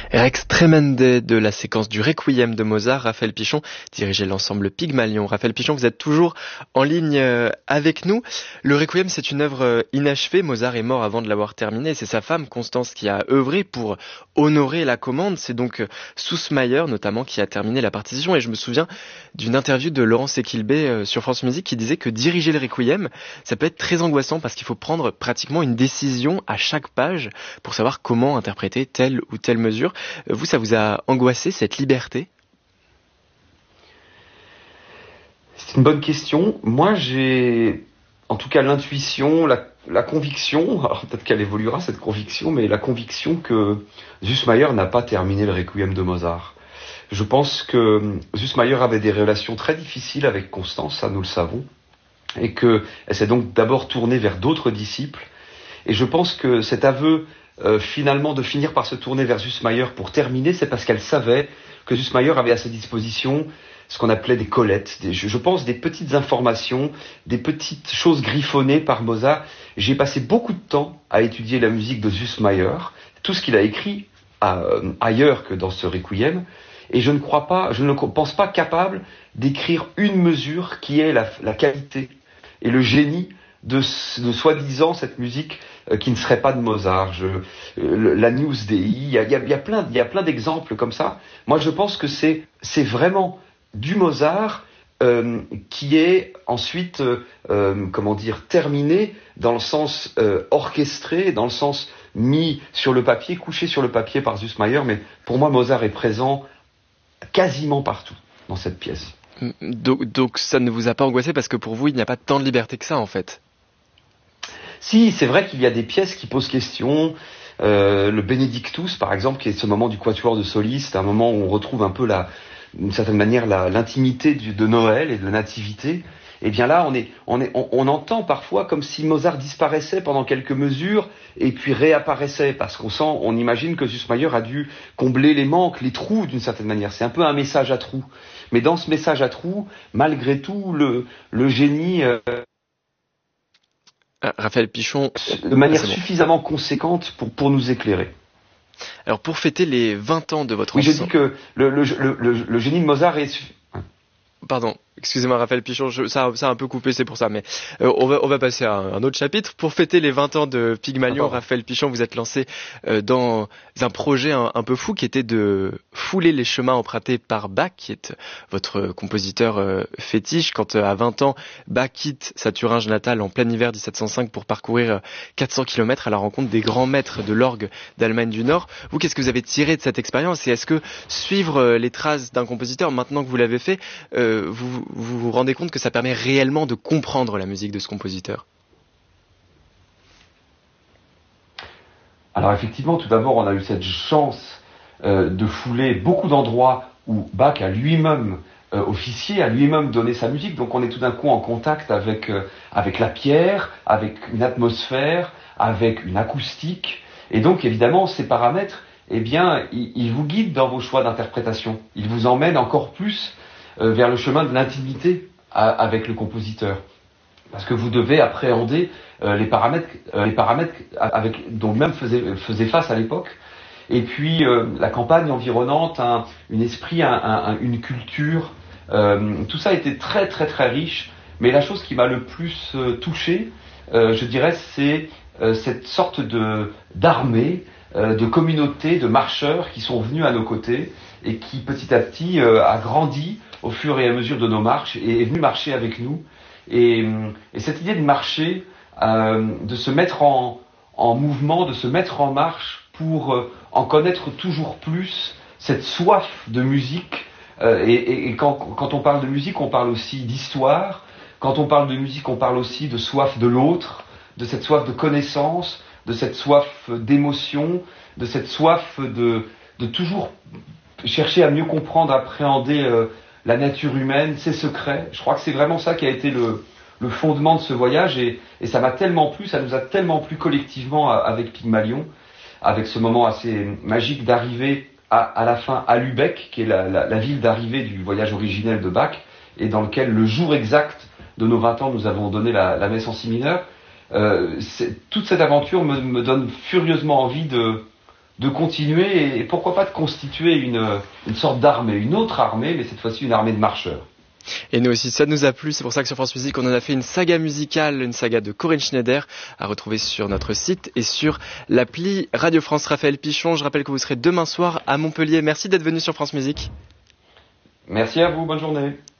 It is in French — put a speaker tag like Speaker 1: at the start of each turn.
Speaker 1: Rex Tremende de la séquence du Requiem de Mozart, Raphaël Pichon dirigeait l'ensemble Pygmalion. Raphaël Pichon, vous êtes toujours en ligne avec nous. Le Requiem, c'est une œuvre inachevée. Mozart est mort avant de l'avoir terminée. C'est sa femme, Constance, qui a œuvré pour honorer la commande. C'est donc Süssmayr, notamment, qui a terminé la partition. Et je me souviens d'une interview de Laurence Equilbé sur France Musique qui disait que diriger le Requiem, ça peut être très angoissant parce qu'il faut prendre pratiquement une décision à chaque page pour savoir comment interpréter telle ou telle mesure. Vous, ça vous a angoissé, cette liberté ?
Speaker 2: C'est une bonne question. Moi, j'ai en tout cas l'intuition, la conviction, alors peut-être qu'elle évoluera cette conviction, mais la conviction que Süssmayr n'a pas terminé le Requiem de Mozart. Je pense que Süssmayr avait des relations très difficiles avec Constance, ça nous le savons, et qu'elle s'est donc d'abord tournée vers d'autres disciples. Et je pense que cet aveu finalement de finir par se tourner vers Süssmayr pour terminer, c'est parce qu'elle savait que Süssmayr avait à sa disposition ce qu'on appelait des collettes, je pense des petites informations, des petites choses griffonnées par Mozart. J'ai passé beaucoup de temps à étudier la musique de Süssmayr, tout ce qu'il a écrit ailleurs que dans ce Requiem, et je ne pense pas capable d'écrire une mesure qui ait la qualité et le génie de soi-disant cette musique qui ne serait pas de Mozart. L'Agnus Dei, il y a plein d'exemples comme ça. Moi, je pense que c'est vraiment du Mozart qui est ensuite terminé dans le sens orchestré, dans le sens mis sur le papier, couché sur le papier par Süssmayr. Mais pour moi, Mozart est présent quasiment partout dans cette pièce.
Speaker 1: Donc ça ne vous a pas angoissé parce que pour vous, il n'y a pas tant de liberté que ça, en fait.
Speaker 2: Si, c'est vrai qu'il y a des pièces qui posent question. Le Benedictus, par exemple, qui est ce moment du quatuor de solistes, un moment où on retrouve un peu d'une certaine manière l'intimité de Noël et de la nativité. Et bien là, on entend parfois comme si Mozart disparaissait pendant quelques mesures et puis réapparaissait, parce on imagine que Süssmayr a dû combler les manques, les trous d'une certaine manière. C'est un peu un message à trous. Mais dans ce message à trous, malgré tout, le génie
Speaker 1: Raphaël Pichon,
Speaker 2: de manière suffisamment conséquente pour nous éclairer.
Speaker 1: Alors pour fêter les 20 ans de votre
Speaker 2: ensemble... Oui, je dis que le génie de Mozart est...
Speaker 1: Pardon, excusez-moi Raphaël Pichon, ça a un peu coupé, c'est pour ça, mais on va passer à un autre chapitre. Pour fêter les 20 ans de Pygmalion, Raphaël Pichon, vous êtes lancé dans un projet un peu fou qui était de fouler les chemins empruntés par Bach, qui est votre compositeur fétiche. Quand à 20 ans, Bach quitte sa Thuringe natale en plein hiver 1705 pour parcourir 400 km à la rencontre des grands maîtres de l'orgue d'Allemagne du Nord. Vous, qu'est-ce que vous avez tiré de cette expérience et est-ce que suivre les traces d'un compositeur, maintenant que vous l'avez fait, vous vous rendez compte que ça permet réellement de comprendre la musique de ce compositeur ?
Speaker 2: Alors effectivement, tout d'abord, on a eu cette chance de fouler beaucoup d'endroits où Bach a lui-même officié, a lui-même donné sa musique. Donc on est tout d'un coup en contact avec la pierre, avec une atmosphère, avec une acoustique. Et donc évidemment, ces paramètres, eh bien, ils vous guident dans vos choix d'interprétation. Ils vous emmènent encore plus vers le chemin de l'intimité avec le compositeur. Parce que vous devez appréhender les paramètres dont lui-même faisait face à l'époque. Et puis la campagne environnante, un esprit, une culture. Tout ça a été très très très riche. Mais la chose qui m'a le plus touché, je dirais, c'est cette sorte d'armée, de communauté, de marcheurs qui sont venus à nos côtés et qui petit à petit a grandi au fur et à mesure de nos marches et est venu marcher avec nous. Et cette idée de marcher, de se mettre en mouvement, de se mettre en marche pour en connaître toujours plus, cette soif de musique. Et quand on parle de musique, on parle aussi d'histoire. Quand on parle de musique, on parle aussi de soif de l'autre, de cette soif de connaissance, de cette soif d'émotion, de cette soif de toujours chercher à mieux comprendre, appréhender la nature humaine, ses secrets. Je crois que c'est vraiment ça qui a été le fondement de ce voyage et ça m'a tellement plu, ça nous a tellement plu collectivement avec Pygmalion, avec ce moment assez magique d'arriver à la fin à Lübeck, qui est la ville d'arrivée du voyage originel de Bach, et dans lequel le jour exact de nos 20 ans, nous avons donné la messe en si mineur. Toute cette aventure me donne furieusement envie de continuer et pourquoi pas de constituer une sorte d'armée, une autre armée, mais cette fois-ci une armée de marcheurs.
Speaker 1: Et nous aussi, ça nous a plu, c'est pour ça que sur France Musique, on en a fait une saga musicale, une saga de Corinne Schneider, à retrouver sur notre site et sur l'appli Radio France. Raphaël Pichon, je rappelle que vous serez demain soir à Montpellier. Merci d'être venu sur France Musique.
Speaker 2: Merci à vous, bonne journée.